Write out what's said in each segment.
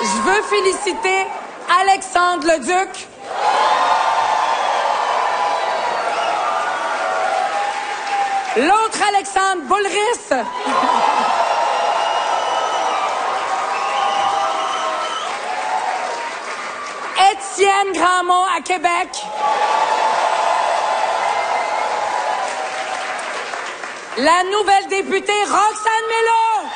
Je veux féliciter Alexandre Leduc. L'autre Alexandre Boulris. Étienne Grandmont à Québec. La nouvelle députée Roxane Melo.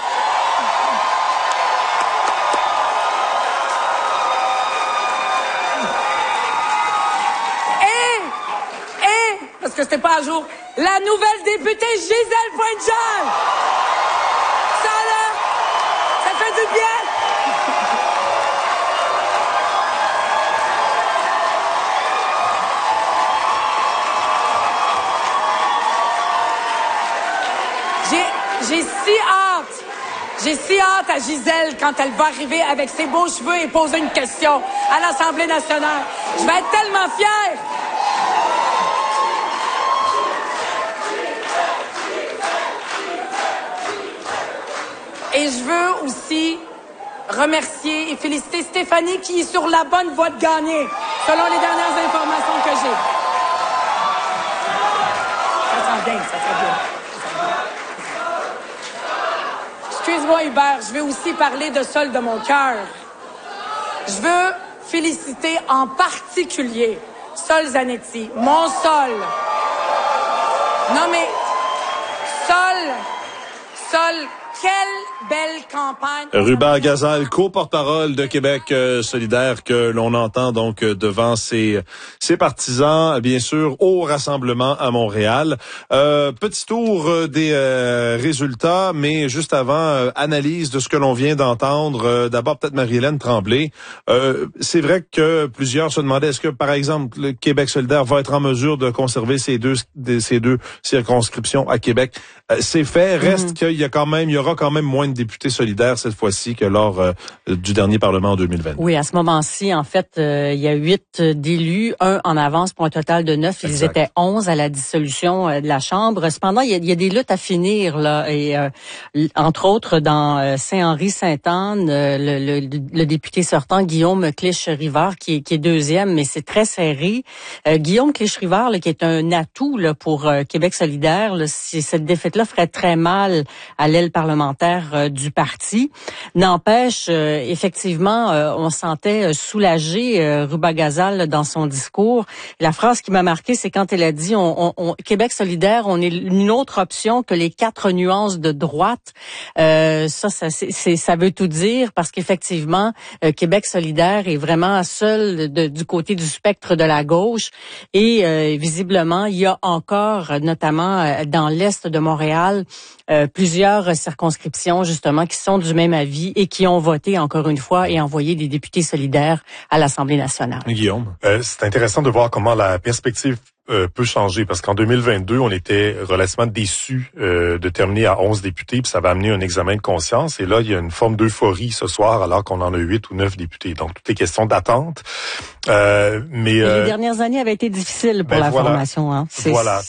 Et, parce que c'était pas à jour, la nouvelle députée Gisèle Pointe-Jean. Ça, là, ça fait du bien. J'ai si hâte à Gisèle quand elle va arriver avec ses beaux cheveux et poser une question à l'Assemblée nationale. Je vais être tellement fière. Et je veux aussi remercier et féliciter Stéphanie qui est sur la bonne voie de gagner, selon les dernières informations que j'ai. Ça sent bien, ça sent bien. Excuse-moi, Hubert, je veux aussi parler de Sol de mon cœur. Je veux féliciter en particulier Sol Zanetti, mon Sol. Non, mais Sol, quelle belle campagne. Ruba Gazal, co-porte-parole de Québec solidaire, que l'on entend donc devant ses partisans, bien sûr, au rassemblement à Montréal. Petit tour des résultats, mais juste avant, analyse de ce que l'on vient d'entendre. D'abord, peut-être Marie-Hélène Tremblay. C'est vrai que plusieurs se demandaient, est-ce que, par exemple, le Québec solidaire va être en mesure de conserver ces deux circonscriptions à Québec? C'est fait. Reste qu'il y aura quand même moins de députés solidaires cette fois-ci que lors du dernier Parlement en 2020. Oui, à ce moment-ci, en fait, il y a 8 d'élus, un en avance pour un total de 9. Ils étaient 11 à la dissolution de la Chambre. Cependant, il y a des luttes à finir, là. Et entre autres, dans Saint-Henri-Sainte-Anne, le député sortant, Guillaume Clich-Rivard, qui est deuxième, mais c'est très serré. Guillaume Clich-Rivard, qui est un atout là, pour Québec solidaire, là, si cette défaite-là ferait très mal à l'aile parlementaire du parti. N'empêche, effectivement, on sentait soulagé Ruba Gazal dans son discours. La phrase qui m'a marqué, c'est quand elle a dit Québec solidaire, on est une autre option que les 4 nuances de droite. Ça veut tout dire parce qu'effectivement, Québec solidaire est vraiment seul du côté du spectre de la gauche et visiblement, il y a encore, notamment dans l'est de Montréal, plusieurs circonscriptions justement qui sont du même avis et qui ont voté encore une fois et envoyé des députés solidaires à l'Assemblée nationale. Guillaume, c'est intéressant de voir comment la perspective peut changer parce qu'en 2022, on était relativement déçus de terminer à 11 députés, puis ça va amener un examen de conscience. Et là, il y a une forme d'euphorie ce soir alors qu'on en a 8 ou 9 députés. Donc, tout est question d'attente. Mais les dernières années avaient été difficiles pour la formation. Hein. Voilà.